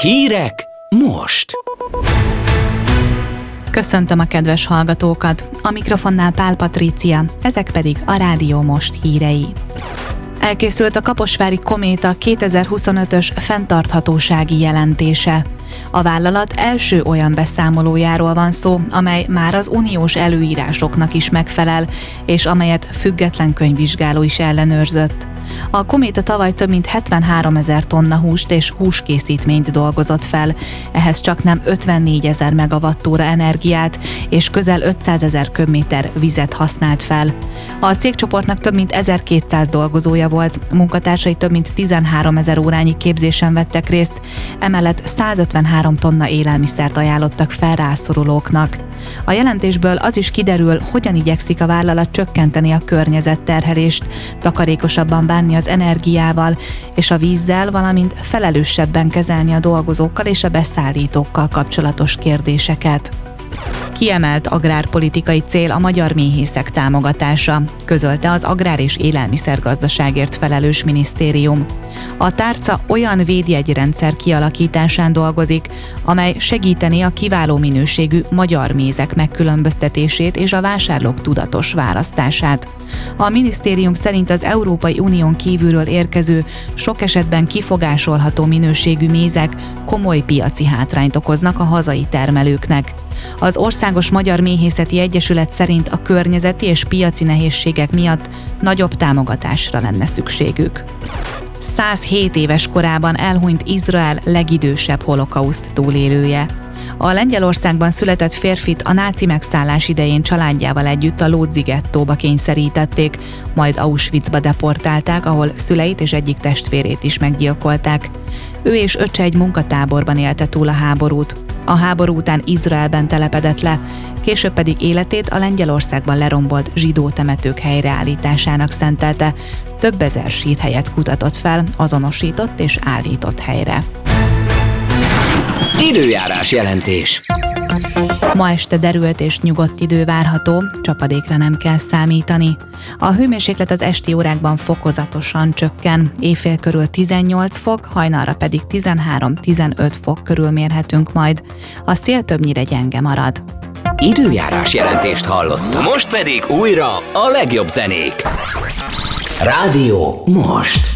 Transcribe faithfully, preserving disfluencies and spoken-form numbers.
Hírek most! Köszöntöm a kedves hallgatókat! A mikrofonnál Pál Patrícia, ezek pedig a Rádió Most hírei. Elkészült a kaposvári Kométa kétezer-huszonötös fenntarthatósági jelentése. A vállalat első olyan beszámolójáról van szó, amely már az uniós előírásoknak is megfelel, és amelyet független könyvvizsgáló is ellenőrzött. A Kométa tavaly több mint hetvenháromezer tonna húst és húskészítményt dolgozott fel, ehhez csaknem ötvennégyezer megawattóra energiát és közel ötszázezer köbméter vizet használt fel. A cégcsoportnak több mint ezerkétszáz dolgozója volt, munkatársai több mint tizenháromezer órányi képzésen vettek részt, emellett százötvenhárom tonna élelmiszert ajánlottak fel rászorulóknak. A jelentésből az is kiderül, hogyan igyekszik a vállalat csökkenteni a környezetterhelést, takarékosabban bánni az energiával és a vízzel, valamint felelősebben kezelni a dolgozókkal és a beszállítókkal kapcsolatos kérdéseket. Kiemelt agrárpolitikai cél a magyar méhészek támogatása, közölte az Agrár- és Élelmiszergazdaságért felelős minisztérium. A tárca olyan védjegyrendszer kialakításán dolgozik, amely segíteni a kiváló minőségű magyar mézek megkülönböztetését és a vásárlók tudatos választását. A minisztérium szerint az Európai Unión kívülről érkező, sok esetben kifogásolható minőségű mézek komoly piaci hátrányt okoznak a hazai termelőknek. Az Országos Magyar Méhészeti Egyesület szerint a környezeti és piaci nehézségek miatt nagyobb támogatásra lenne szükségük. százhét éves korában elhunyt Izrael legidősebb holokauszt túlélője. A Lengyelországban született férfit a náci megszállás idején családjával együtt a Lódzi gettóba kényszerítették, majd Auschwitzba deportálták, ahol szüleit és egyik testvérét is meggyilkolták. Ő és öccse egy munkatáborban élte túl a háborút. A háború után Izraelben telepedett le, később pedig életét a Lengyelországban lerombolt zsidó temetők helyreállításának szentelte, több ezer sírhelyet kutatott fel, azonosított és állított helyre. Időjárás jelentés. Ma este derült és nyugodt idő várható, csapadékra nem kell számítani. A hőmérséklet az esti órákban fokozatosan csökken, éjfél körül tizennyolc fok, hajnalra pedig tizenhárom-tizenöt fok körül mérhetünk majd. A szél többnyire gyenge marad. Időjárás jelentést hallottak. Most pedig újra a legjobb zenék. Rádió Most.